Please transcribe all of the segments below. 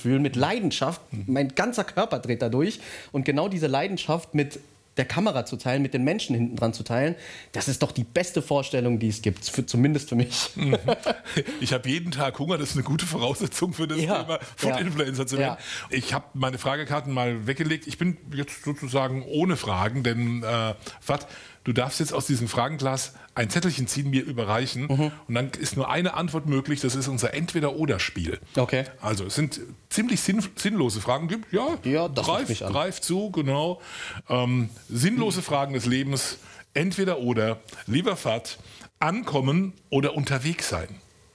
Mitgefühl, mit Leidenschaft. Mein ganzer Körper dreht da durch. Und genau diese Leidenschaft mit der Kamera zu teilen, mit den Menschen hinten dran zu teilen, das ist doch die beste Vorstellung, die es gibt, zumindest für mich. Ich habe jeden Tag Hunger, das ist eine gute Voraussetzung für das Thema Food-Influencer zu werden. Ja. Ich habe meine Fragekarten mal weggelegt. Ich bin jetzt sozusagen ohne Fragen, denn Fat, du darfst jetzt aus diesem Fragenglas ein Zettelchen ziehen, mir überreichen und dann ist nur eine Antwort möglich, das ist unser Entweder-Oder-Spiel. Okay. Also es sind ziemlich sinnlose Fragen, greif zu, genau. Sinnlose Fragen des Lebens, Entweder-Oder, lieber Fat, ankommen oder unterwegs sein.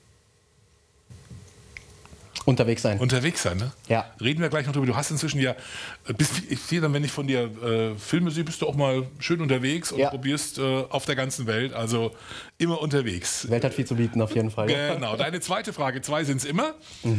Unterwegs sein. Unterwegs sein, ne? Ja. Reden wir gleich noch drüber. Du hast inzwischen ich sehe dann, wenn ich von dir Filme sehe, bist du auch mal schön unterwegs und probierst auf der ganzen Welt, also immer unterwegs. Die Welt hat viel zu bieten, auf jeden Fall. Genau. Deine zweite Frage, 2 sind es immer.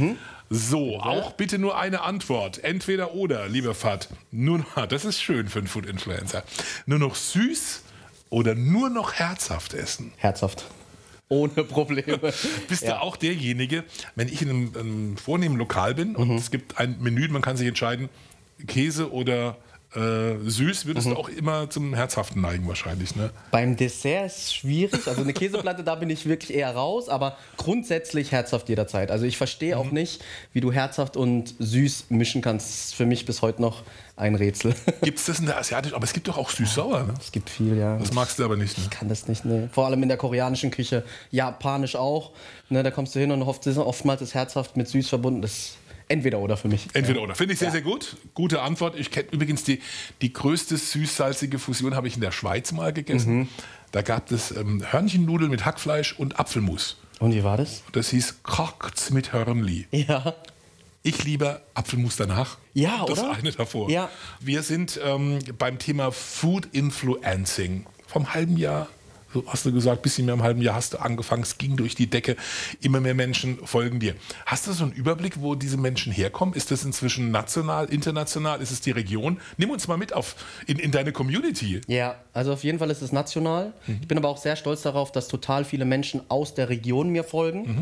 So, auch bitte nur eine Antwort. Entweder oder, lieber Fat. Das ist schön für einen Food-Influencer. Nur noch süß oder nur noch herzhaft essen? Herzhaft. Ohne Probleme. Bist du auch derjenige, wenn ich in einem vornehmen Lokal bin und es gibt ein Menü, man kann sich entscheiden, Käse oder süß, würdest du auch immer zum Herzhaften neigen wahrscheinlich, ne? Beim Dessert ist es schwierig. Also eine Käseplatte, da bin ich wirklich eher raus, aber grundsätzlich herzhaft jederzeit. Also ich verstehe auch nicht, wie du herzhaft und süß mischen kannst. Das ist für mich bis heute noch ein Rätsel. Gibt es das in der asiatischen, aber es gibt doch auch süß-sauer, ne? Es gibt viel, ja. Das magst du aber nicht, ne? Ich kann das nicht, ne. Vor allem in der koreanischen Küche, japanisch auch. Ne, da kommst du hin und oftmals ist herzhaft mit süß verbunden. Das Entweder oder für mich. Entweder oder. Finde ich sehr, sehr gut. Gute Antwort. Ich kenne übrigens die größte süß-salzige Fusion habe ich in der Schweiz mal gegessen. Da gab es Hörnchennudeln mit Hackfleisch und Apfelmus. Und wie war das? Das hieß Kocht's mit Hörnli. Ja. Ich liebe Apfelmus danach. Ja, das oder? Das eine davor. Ja. Wir sind beim Thema Food Influencing. Vom halben Jahr, so hast du gesagt, ein bisschen mehr im halben Jahr hast du angefangen, es ging durch die Decke, immer mehr Menschen folgen dir. Hast du so einen Überblick, wo diese Menschen herkommen? Ist das inzwischen national, international, ist es die Region? Nimm uns mal mit in deine Community. Ja, also auf jeden Fall ist es national. Ich bin aber auch sehr stolz darauf, dass total viele Menschen aus der Region mir folgen.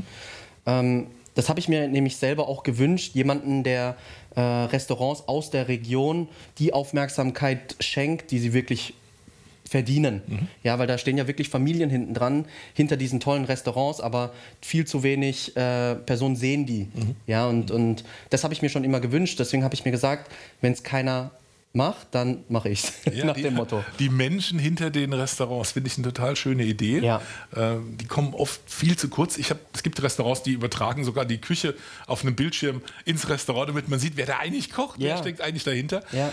Das habe ich mir nämlich selber auch gewünscht, jemanden, der Restaurants aus der Region die Aufmerksamkeit schenkt, die sie wirklich verdienen. Ja, weil da stehen ja wirklich Familien hinten dran, hinter diesen tollen Restaurants, aber viel zu wenig Personen sehen die. Ja, und das habe ich mir schon immer gewünscht. Deswegen habe ich mir gesagt, wenn es keiner macht, dann mache ich es. Ja, nach dem Motto. Die Menschen hinter den Restaurants, finde ich eine total schöne Idee. Ja. Die kommen oft viel zu kurz. Es gibt Restaurants, die übertragen sogar die Küche auf einem Bildschirm ins Restaurant, damit man sieht, wer da eigentlich kocht, wer steckt eigentlich dahinter. Ja.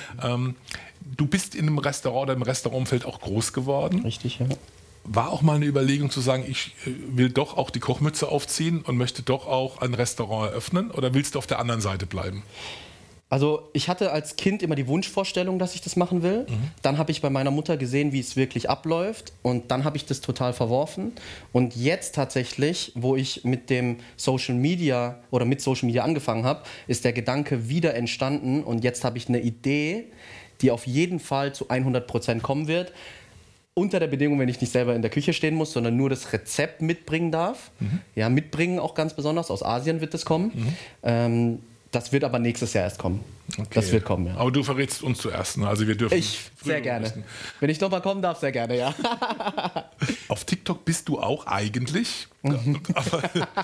Du bist in einem Restaurant oder im Restaurantfeld auch groß geworden. Richtig, ja. War auch mal eine Überlegung zu sagen, ich will doch auch die Kochmütze aufziehen und möchte doch auch ein Restaurant eröffnen? Oder willst du auf der anderen Seite bleiben? Also ich hatte als Kind immer die Wunschvorstellung, dass ich das machen will. Dann habe ich bei meiner Mutter gesehen, wie es wirklich abläuft. Und dann habe ich das total verworfen. Und jetzt tatsächlich, wo ich mit dem Social Media oder mit Social Media angefangen habe, ist der Gedanke wieder entstanden. Und jetzt habe ich eine Idee, die auf jeden Fall zu 100% kommen wird. Unter der Bedingung, wenn ich nicht selber in der Küche stehen muss, sondern nur das Rezept mitbringen darf. Ja, mitbringen auch ganz besonders. Aus Asien wird das kommen. Das wird aber nächstes Jahr erst kommen. Okay. Das wird kommen, ja. Aber du verrätst uns zuerst, ne? Also wir dürfen. Sehr gerne. Wissen. Wenn ich nochmal kommen darf, sehr gerne, ja. Auf TikTok bist du auch eigentlich. Aber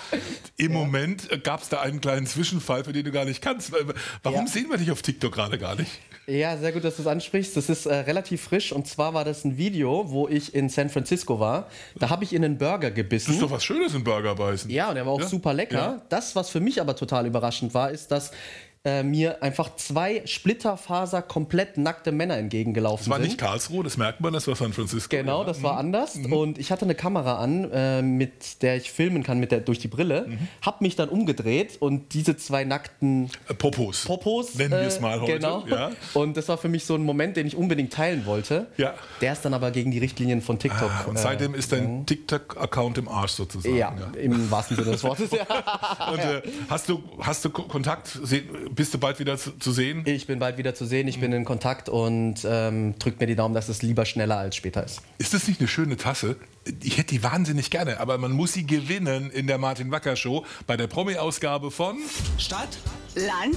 im Moment gab es da einen kleinen Zwischenfall, für den du gar nicht kannst. Warum sehen wir dich auf TikTok gerade gar nicht? Ja, sehr gut, dass du es ansprichst. Das ist relativ frisch. Und zwar war das ein Video, wo ich in San Francisco war. Da habe ich in einen Burger gebissen. Das ist doch was Schönes, in Burger beißen. Ja, und der war auch super lecker. Ja. Das, was für mich aber total überraschend war, ist, dass mir einfach 2 Splitterfaser komplett nackte Männer entgegengelaufen sind. Das war nicht Karlsruhe, das merkt man, das war San Francisco. Genau, das war anders. Und ich hatte eine Kamera an, mit der ich filmen kann durch die Brille. Hab mich dann umgedreht und diese 2 nackten Popos nennen wir es mal heute. Genau. Ja. Und das war für mich so ein Moment, den ich unbedingt teilen wollte. Ja. Der ist dann aber gegen die Richtlinien von TikTok. Und seitdem ist dein TikTok-Account im Arsch sozusagen. Ja, im wahrsten Sinne des Wortes. Ja. Und hast du Kontakt? Bist du bald wieder zu sehen? Ich bin bald wieder zu sehen. Ich bin in Kontakt und drückt mir die Daumen, dass es lieber schneller als später ist. Ist das nicht eine schöne Tasse? Ich hätte die wahnsinnig gerne, aber man muss sie gewinnen in der Martin Wacker Show bei der Promi-Ausgabe von Stadt, Land,